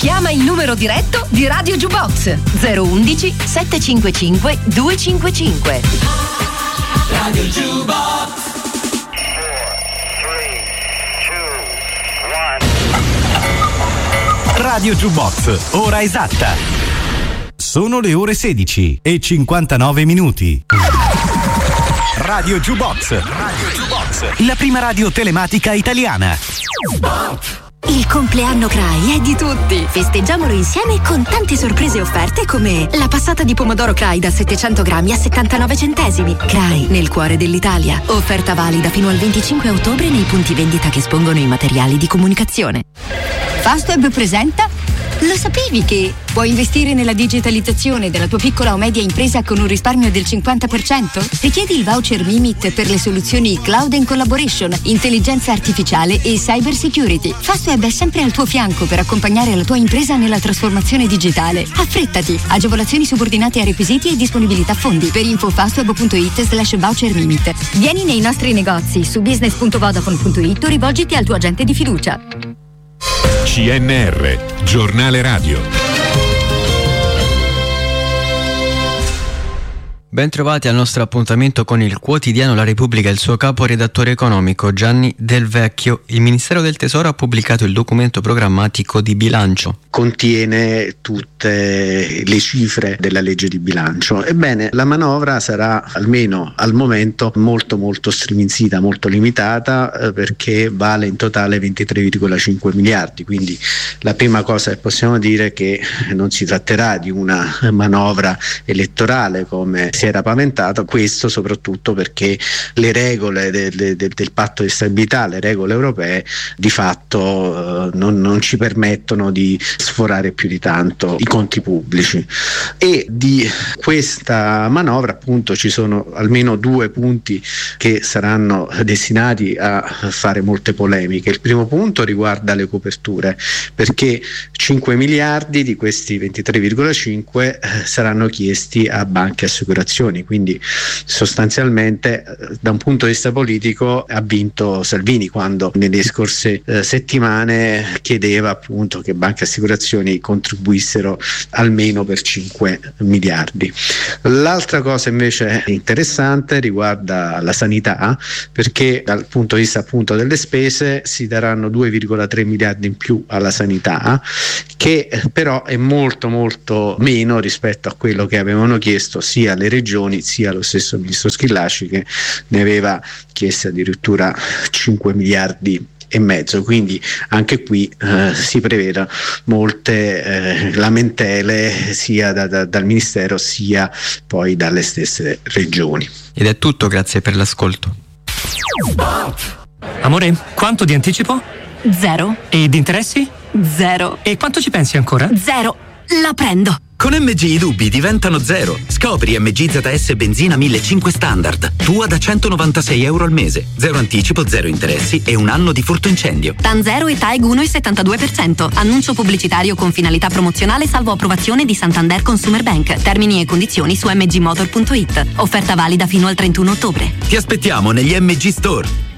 Chiama il numero diretto di Radio Jukebox 011 755 255. Radio Jukebox. Radio Jukebox, ora esatta. Sono le ore 16 e 59 minuti. Radio Jukebox. Radio Jukebox. La prima radio telematica italiana. Il compleanno Cray è di tutti. Festeggiamolo insieme con tante sorprese offerte come la passata di pomodoro Cray da 700 grammi a 79 centesimi. Cray, nel cuore dell'Italia. Offerta valida fino al 25 ottobre nei punti vendita che espongono i materiali di comunicazione. Fastweb presenta. Lo sapevi che puoi investire nella digitalizzazione della tua piccola o media impresa con un risparmio del 50%? Richiedi il voucher Mimit per le soluzioni Cloud and Collaboration, intelligenza artificiale e cyber security. Fastweb è sempre al tuo fianco per accompagnare la tua impresa nella trasformazione digitale. Affrettati! Agevolazioni subordinate a requisiti e disponibilità fondi. Per info fastweb.it/voucher Mimit. Vieni nei nostri negozi su business.vodafone.it o rivolgiti al tuo agente di fiducia. CNR, giornale radio. Ben trovati al nostro appuntamento con il quotidiano La Repubblica e il suo caporedattore economico Gianni Del Vecchio. Il Ministero del Tesoro ha pubblicato il documento programmatico di bilancio. Contiene tutte le cifre della legge di bilancio. Ebbene, la manovra sarà almeno al momento molto striminzita, molto limitata, perché vale in totale 23,5 miliardi. Quindi la prima cosa che possiamo dire è che non si tratterà di una manovra elettorale come si era paventato, questo soprattutto perché le regole del patto di stabilità, le regole europee di fatto non ci permettono di sforare più di tanto i conti pubblici. E di questa manovra appunto ci sono almeno due punti che saranno destinati a fare molte polemiche. Il primo punto riguarda le coperture, perché 5 miliardi di questi 23,5 saranno chiesti a banche e assicurazioni, quindi sostanzialmente da un punto di vista politico ha vinto Salvini quando nelle scorse settimane chiedeva appunto che banche e assicurazioni contribuissero almeno per 5 miliardi. L'altra cosa invece interessante riguarda la sanità, perché dal punto di vista appunto delle spese si daranno 2,3 miliardi in più alla sanità, che però è molto meno rispetto a quello che avevano chiesto sia le regioni sia lo stesso ministro Schillaci, che ne aveva chiesto addirittura 5 miliardi e mezzo. Quindi anche qui si prevede molte lamentele sia dal ministero sia poi dalle stesse regioni. Ed è tutto, grazie per l'ascolto. Amore, quanto di anticipo? 0. E di interessi? 0. E quanto ci pensi ancora? 0. La prendo. Con MG i dubbi diventano 0. Scopri MG ZS benzina 1500 standard. Tua da €196 al mese. 0 anticipo, 0 interessi e un anno di furto incendio. TAN 0 e TAEG 1,72%. Annuncio pubblicitario con finalità promozionale salvo approvazione di Santander Consumer Bank. Termini e condizioni su mgmotor.it. Offerta valida fino al 31 ottobre. Ti aspettiamo negli MG Store.